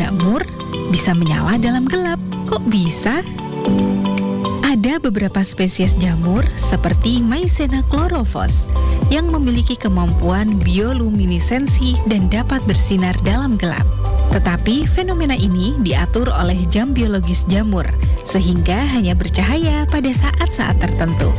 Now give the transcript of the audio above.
jamur bisa menyala dalam gelap. Kok bisa? Ada beberapa spesies jamur seperti Mycena chlorophyllus yang memiliki kemampuan bioluminesensi dan dapat bersinar dalam gelap. Tetapi fenomena ini diatur oleh jam biologis jamur, sehingga hanya bercahaya pada saat-saat tertentu.